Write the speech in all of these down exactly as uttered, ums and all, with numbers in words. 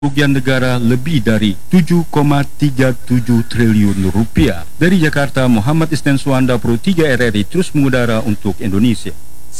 kerugian negara lebih dari tujuh koma tiga tujuh triliun rupiah. Dari Jakarta, Muhammad Isnan Suwanda, Pro tiga R R I terus mengudara untuk Indonesia.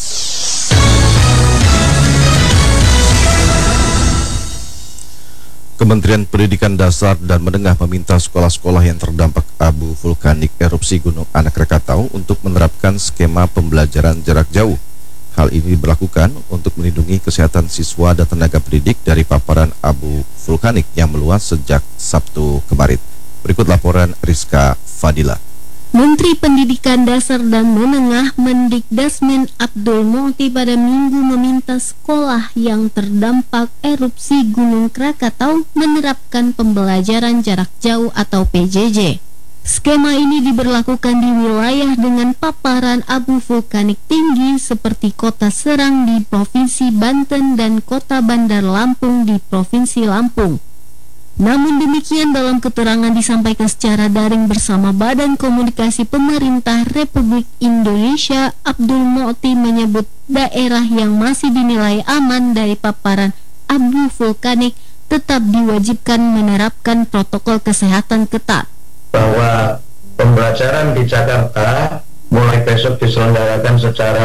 Kementerian Pendidikan Dasar dan Menengah meminta sekolah-sekolah yang terdampak abu vulkanik erupsi Gunung Anak Krakatau untuk menerapkan skema pembelajaran jarak jauh. Hal ini diberlakukan untuk melindungi kesehatan siswa dan tenaga pendidik dari paparan abu vulkanik yang meluas sejak Sabtu kemarin. Berikut laporan Rizka Fadila. Menteri Pendidikan Dasar dan Menengah Mendikdasmen Abdul Mu'ti pada Minggu meminta sekolah yang terdampak erupsi Gunung Krakatau menerapkan pembelajaran jarak jauh atau P J J. Skema ini diberlakukan di wilayah dengan paparan abu vulkanik tinggi seperti Kota Serang di Provinsi Banten dan Kota Bandar Lampung di Provinsi Lampung. Namun demikian, dalam keterangan disampaikan secara daring bersama Badan Komunikasi Pemerintah Republik Indonesia, Abdul Mu'ti menyebut daerah yang masih dinilai aman dari paparan abu vulkanik tetap diwajibkan menerapkan protokol kesehatan ketat. Bahwa pembelajaran di Jakarta mulai besok diselenggarakan secara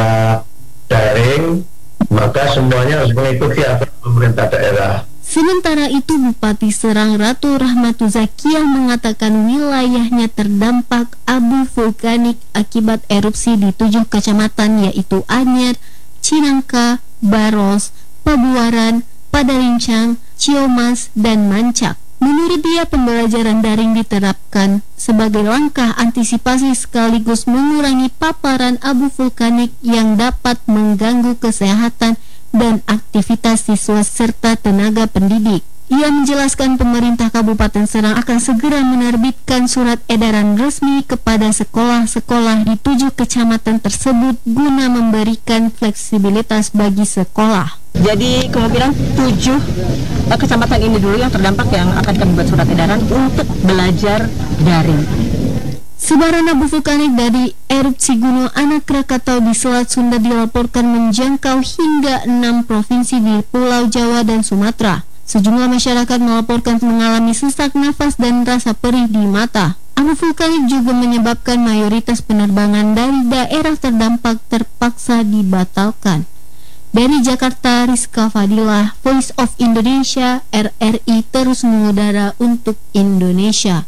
daring, maka semuanya harus mengikuti aturan pemerintah daerah. Sementara itu, Bupati Serang Ratu Rahmatu Zakiyah mengatakan wilayahnya terdampak abu vulkanik akibat erupsi di tujuh kecamatan yaitu Anyer, Cinangka, Baros, Pabuaran, Padalincang, Ciomas, dan Mancak. Menurut dia, pembelajaran daring diterapkan sebagai langkah antisipasi sekaligus mengurangi paparan abu vulkanik yang dapat mengganggu kesehatan dan aktivitas siswa serta tenaga pendidik. Ia menjelaskan pemerintah Kabupaten Serang akan segera menerbitkan surat edaran resmi kepada sekolah-sekolah di tujuh kecamatan tersebut guna memberikan fleksibilitas bagi sekolah. Jadi kemungkinan tujuh uh, kecamatan ini dulu yang terdampak yang akan kami buat surat edaran untuk belajar daring. Sebaran abu vulkanik dari erupsi Gunung Anak Krakatau di Selat Sunda dilaporkan menjangkau hingga enam provinsi di Pulau Jawa dan Sumatera. Sejumlah masyarakat melaporkan mengalami sesak nafas dan rasa perih di mata. Abu vulkanik juga menyebabkan mayoritas penerbangan dari daerah terdampak terpaksa dibatalkan. Dari Jakarta, Rizka Fadila, Voice of Indonesia, R R I terus mengudara untuk Indonesia.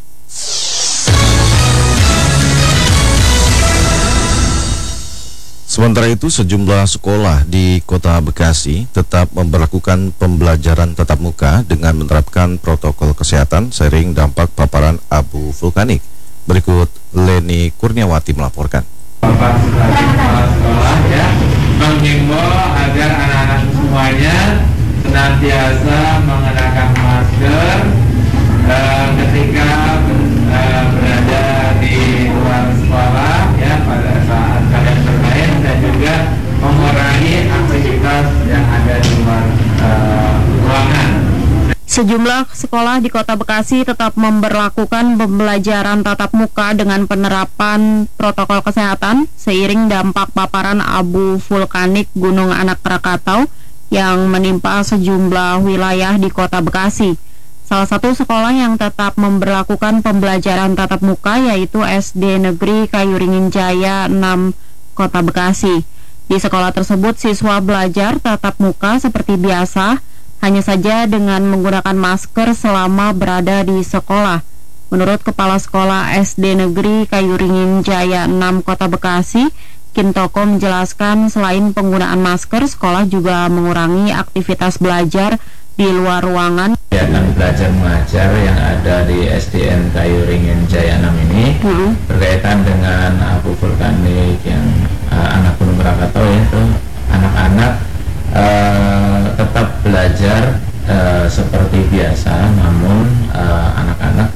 Sementara itu, sejumlah sekolah di Kota Bekasi tetap memberlakukan pembelajaran tatap muka dengan menerapkan protokol kesehatan seiring dampak paparan abu vulkanik. Berikut Leni Kurniawati melaporkan. Bapak sebagai kepala sekolah ya menghimbau agar anak-anak semuanya senantiasa mengenakan masker uh, ketika uh, berada di luar sekolah ya pada saat kalian bermain dan juga mengurangi aktivitas yang ada di luar uh, ruangan. Sejumlah sekolah di Kota Bekasi tetap memberlakukan pembelajaran tatap muka dengan penerapan protokol kesehatan seiring dampak paparan abu vulkanik Gunung Anak Krakatau yang menimpa sejumlah wilayah di Kota Bekasi. Salah satu sekolah yang tetap memberlakukan pembelajaran tatap muka yaitu S D Negeri Kayuringin Jaya enam Kota Bekasi. Di sekolah tersebut siswa belajar tatap muka seperti biasa, hanya saja dengan menggunakan masker selama berada di sekolah. Menurut Kepala Sekolah S D Negeri Kayuringin Jaya enam Kota Bekasi, Kintoko menjelaskan selain penggunaan masker, sekolah juga mengurangi aktivitas belajar di luar ruangan. Kegiatan belajar mengajar yang ada di S D N Kayuringin Jaya enam ini hmm. berkaitan dengan abu vulkanik yang uh, anak Gunung Krakatau itu anak-anak Uh, tetap belajar uh, seperti biasa, namun uh, anak-anak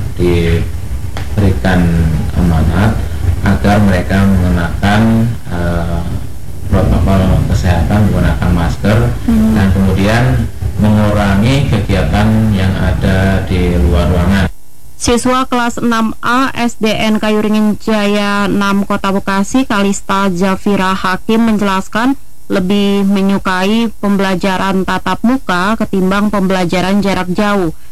diberikan amanat agar mereka mengenakan uh, protokol kesehatan, menggunakan masker hmm. dan kemudian mengurangi kegiatan yang ada di luar ruangan. Siswa kelas enam A S D N Kayuringin Jaya enam Kota Bekasi, Kalista Jafira Hakim menjelaskan lebih menyukai pembelajaran tatap muka ketimbang pembelajaran jarak jauh.